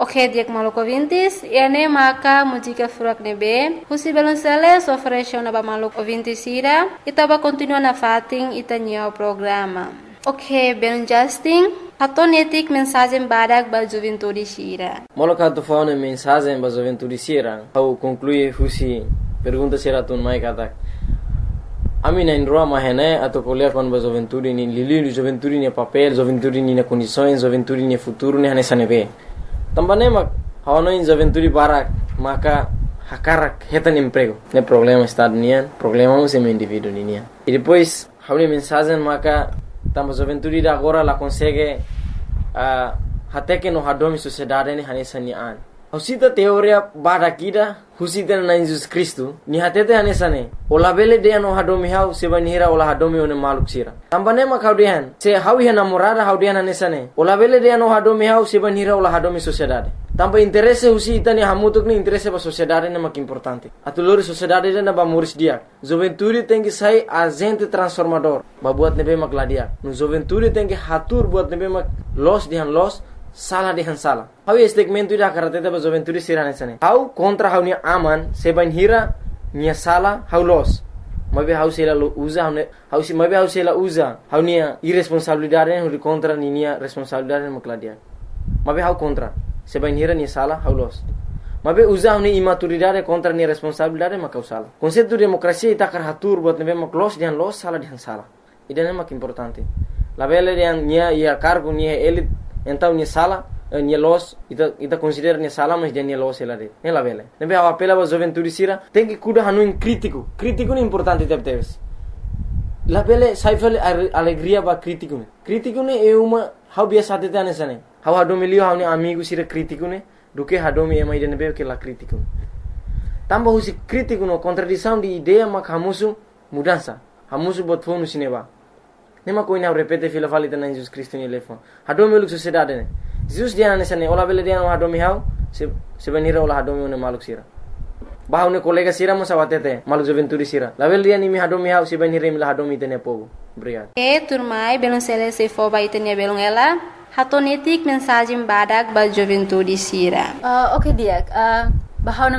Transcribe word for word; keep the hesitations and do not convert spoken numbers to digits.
Ok, dia maluco ouvintes, e ane maka música furak nebe, husi belonsele so ofereceu na ba maluco ouvintes ira, itaba continua na fating itanyo programa. Ok, ben Justin, hatonetik mensagem badak ba juventude sira. Moloka tu faune mensagem ba juventude sira, au conclui husi pergunta sira tun mai katak. Ami na indroa mahene atau kuliah kon ba juventude ni lili juventude ni papel, juventude ni na condições, juventude ni futuro ni hane sanebe. Também mak hawano in juventude barak maka hakarak hetan emprego. Ne problema estado nian, problema um sem indivíduo nian. E depois hawni mensagem maka tamba juventude da agora la consegue uh, até que no hadomi sociedade ni hanesa ni an. Husita teoria barakida husita na Jesus Cristo ni hatete hanesa ne. Ola bele de no hadomi hau seba nihira ola hadomi one maluk sira. Tamba ne mak hawdihan se hawi hana morada hawdihan hanesa ne. Ola bele de no hadomi hau seba nihira ola hadomi sociedade. Tamba interesse husita ni hamutuk ni interesse ba sociedade ne mak importante. Atulori sociedade na ba moris dia. Juventude tem que sair agente transformador. Ba buat nebe mak ladia. No juventude tem que hatur buat nebe mak los dihan los salah dihan salah. Hau statement ida karateta ba juventude sirane sane. Hau kontra hau ni aman seban hira nia salah hau los. Mabe hau sela usa hau hau si mabe hau sela usa hau nia irresponsabilidade hau kontra ni nia responsabilidade mak ladia. Mabe hau kontra seban hira nia salah hau los. Mabe usa hau ni imaturidade kontra nia responsabilidade mak hau salah. Konsepto demokrasi ita karatur buat nebe mak los dihan los salah dihan salah. Ida mak importante. La bele dihan nia ia cargo nia elit então ni sala ni los ita ita considera ni sala mas dia ni los ela de ela vele nebe a apela ba juventude sira tem que cuidar hanu in crítico crítico ni importante tep teves la vele saifel alegria ba crítico ne crítico ne é uma how biasa tete anesane how hado milio how ni amigo sira crítico ne do que hado mi ema ide nebe que la crítico tamba husi crítico no contradição de ideia mak hamusu mudança hamusu bot fonu sineba nema koina repete fila falita na Jesus Cristo ni lefo hado mi luk sociedade ne Jesus dia na sane ola bele dia no hado mi hau se se venira ola hado mi ne maluk sira bahau ne kolega sira mo sawatete maluk juventude sira la bele dia ni mi hado mi hau se venira mi la hado mi tene pogo obrigado e turmai belon sele se fo ba itenia belon ela hatonetik mensagem badak ba juventude sira. Uh, okay dia uh, bahau